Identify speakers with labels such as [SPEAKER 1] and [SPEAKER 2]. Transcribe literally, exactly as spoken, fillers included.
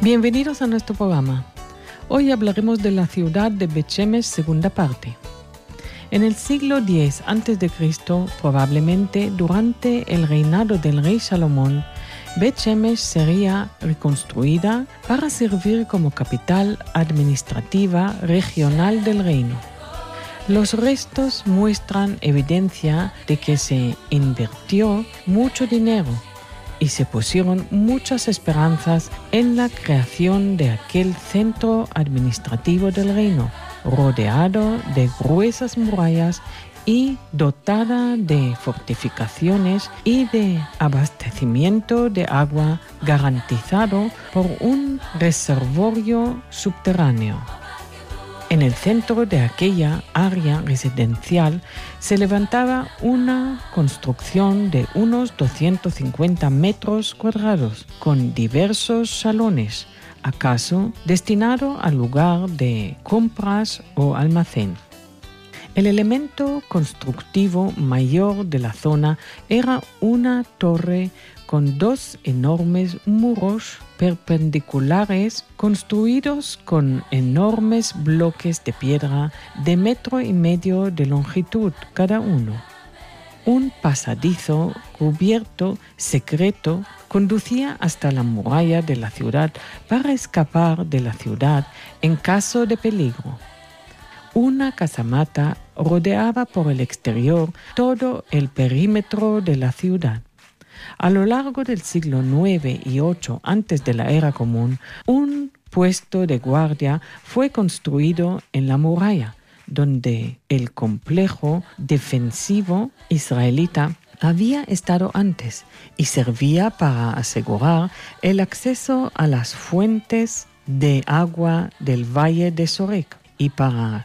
[SPEAKER 1] Bienvenidos a nuestro programa. Hoy hablaremos de la ciudad de Bet Shemesh, segunda parte. En el siglo diez antes de Cristo, probablemente durante el reinado del rey Salomón, Bet Shemesh sería reconstruida para servir como capital administrativa regional del reino. Los restos muestran evidencia de que se invirtió mucho dinero y se pusieron muchas esperanzas en la creación de aquel centro administrativo del reino, rodeado de gruesas murallas y dotada de fortificaciones y de abastecimiento de agua garantizado por un reservorio subterráneo. En el centro de aquella área residencial se levantaba una construcción de unos doscientos cincuenta metros cuadrados, con diversos salones, acaso destinado al lugar de compras o almacén. El elemento constructivo mayor de la zona era una torre con dos enormes muros perpendiculares construidos con enormes bloques de piedra de metro y medio de longitud cada uno. Un pasadizo cubierto secreto conducía hasta la muralla de la ciudad para escapar de la ciudad en caso de peligro. Una casamata rodeaba por el exterior todo el perímetro de la ciudad. A lo largo del siglo nueve y ocho antes de la era común, un puesto de guardia fue construido en la muralla, donde el complejo defensivo israelita había estado antes y servía para asegurar el acceso a las fuentes de agua del valle de Sorek y para